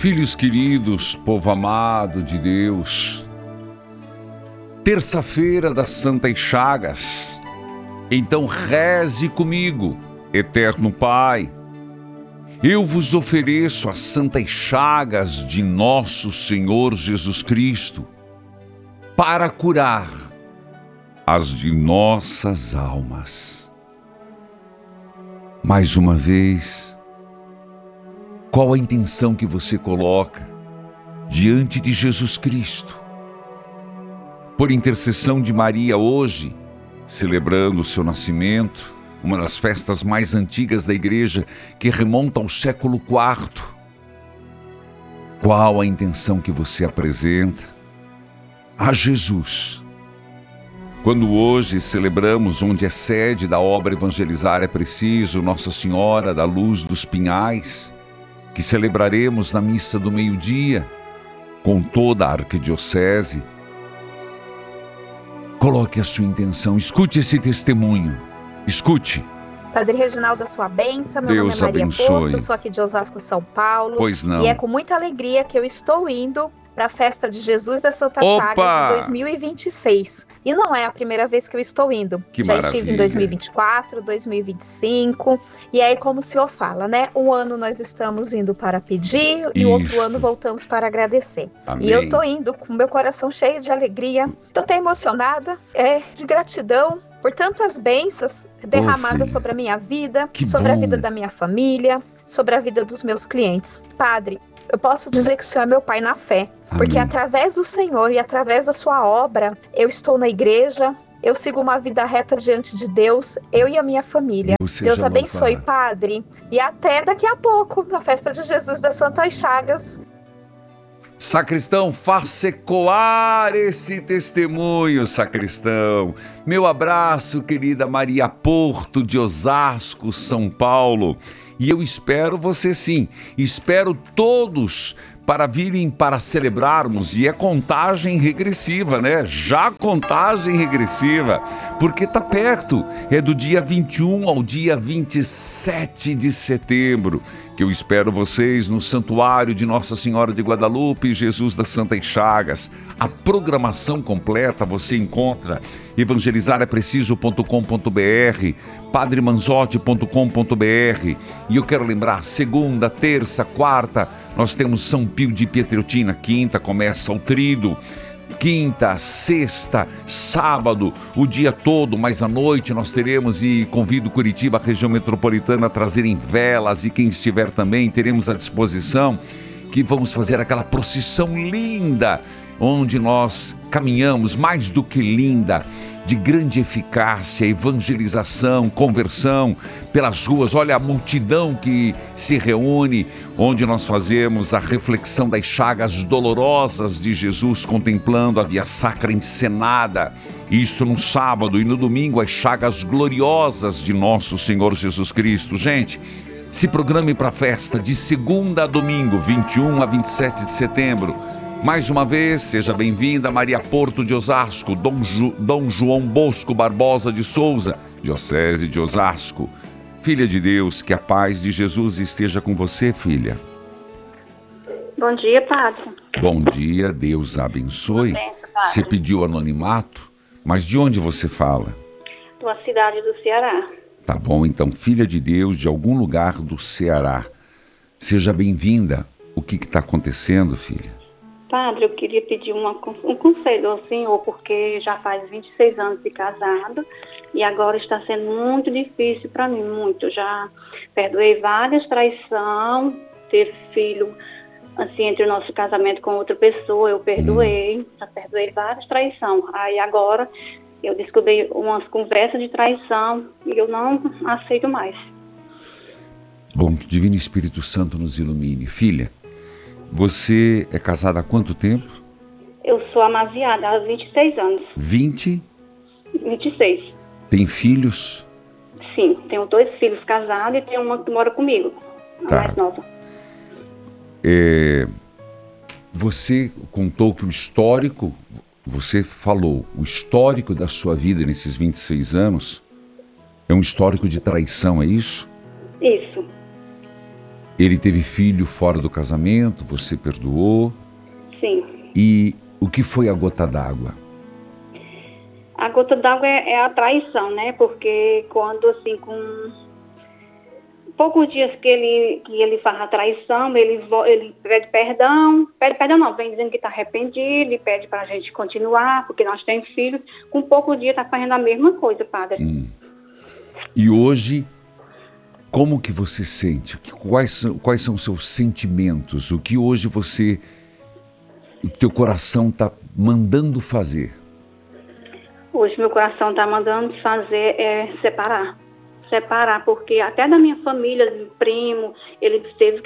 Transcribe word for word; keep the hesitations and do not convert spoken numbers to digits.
Filhos queridos, povo amado de Deus, terça-feira das Santas Chagas, então reze comigo, Eterno Pai, eu vos ofereço as Santas Chagas de nosso Senhor Jesus Cristo, para curar as de nossas almas. Mais uma vez, qual a intenção que você coloca diante de Jesus Cristo? Por intercessão de Maria hoje, celebrando o seu nascimento, uma das festas mais antigas da igreja que remonta ao século quarto. Qual a intenção que você apresenta a Jesus? Quando hoje celebramos onde é sede da obra Evangelizar é Preciso, Nossa Senhora da Luz dos Pinhais, que celebraremos na missa do meio-dia, com toda a arquidiocese. Coloque a sua intenção, escute esse testemunho, escute. Padre Reginaldo, a sua bênção, meu Deus nome é Maria abençoe. Porto, eu sou aqui de Osasco, São Paulo. Pois não. E é com muita alegria que eu estou indo para a festa de Jesus da Santa Opa! Chaga de dois mil e vinte e seis. E não é a primeira vez que eu estou indo. Que Já maravilha. estive em dois mil e vinte e quatro, dois mil e vinte e cinco. E aí, como o senhor fala, né? Um ano nós estamos indo para pedir e o outro Isso. ano voltamos para agradecer. Amém. E eu tô indo com meu coração cheio de alegria. Tô até emocionada, é, de gratidão por tantas bênçãos derramadas filha. sobre a minha vida, Que sobre a bom. vida da minha família, sobre a vida dos meus clientes. Padre, eu posso dizer que o Senhor é meu pai na fé, porque Amém. através do Senhor e através da sua obra, eu estou na igreja, eu sigo uma vida reta diante de Deus, eu e a minha família. Deus seja Deus abençoe, louvado. Padre. E até daqui a pouco, na festa de Jesus das Santas Chagas. Sacristão, faça ecoar esse testemunho, sacristão. Meu abraço, querida Maria Porto, de Osasco, São Paulo. E eu espero você sim, espero todos para virem para celebrarmos. E é contagem regressiva, né? Já contagem regressiva, porque tá perto. É do dia vinte e um ao dia vinte e sete de setembro. Que eu espero vocês no Santuário de Nossa Senhora de Guadalupe e Jesus das Santas Chagas. A programação completa você encontra evangelizar é preciso ponto com ponto br, padre manzotti ponto com ponto br. E eu quero lembrar, segunda, terça, quarta, nós temos São Pio de Pietreutina, quinta começa o trido. Quinta, sexta, sábado, o dia todo, mas à noite nós teremos, e convido Curitiba, a região metropolitana, a trazerem velas, e quem estiver também, teremos à disposição, que vamos fazer aquela procissão linda, onde nós caminhamos, mais do que linda, de grande eficácia, evangelização, conversão pelas ruas. Olha a multidão que se reúne, onde nós fazemos a reflexão das chagas dolorosas de Jesus, contemplando a via sacra encenada. Isso no sábado, e no domingo as chagas gloriosas de nosso Senhor Jesus Cristo. Gente, se programe para a festa de segunda a domingo, vinte e um a vinte e sete de setembro. Mais uma vez, seja bem-vinda Maria Porto de Osasco, Dom, Ju, Dom João Bosco Barbosa de Souza, Diocese de Osasco. Filha de Deus, que a paz de Jesus esteja com você, filha. Bom dia, padre. Bom dia, Deus a abençoe. Bom dia, padre. Você pediu anonimato, mas de onde você fala? De uma cidade do Ceará. Tá bom, então, filha de Deus, de algum lugar do Ceará. Seja bem-vinda. O que está acontecendo, filha? Padre, eu queria pedir uma, um conselho ao senhor, porque já faz vinte e seis anos de casado e agora está sendo muito difícil para mim, muito. Já perdoei várias traições, teve filho, assim, entre o nosso casamento com outra pessoa, eu perdoei, hum. já perdoei várias traições. Aí agora eu descobri umas conversas de traição e eu não aceito mais. Bom, que Divino Espírito Santo nos ilumine. Filha, você é casada há quanto tempo? Eu sou amasiada há vinte e seis anos. vinte? vinte e seis. Tem filhos? Sim, tenho dois filhos casados e tenho uma que mora comigo, a Tá. mais nova. É, você contou que o histórico, você falou, o histórico da sua vida nesses vinte e seis anos é um histórico de traição, é isso? Isso. Ele teve filho fora do casamento, você perdoou. Sim. E o que foi a gota d'água? A gota d'água é, é a traição, né? Porque quando, assim, com poucos dias que ele, que ele faz a traição, ele, ele pede perdão, pede perdão não, vem dizendo que está arrependido e pede para a gente continuar, porque nós temos filhos. Com poucos dias está fazendo a mesma coisa, padre. Hum. E hoje, como que você sente? Quais são, quais são os seus sentimentos? O que hoje você, o teu coração está mandando fazer? Hoje meu coração está mandando fazer é separar. Separar, porque até da minha família, do primo, ele teve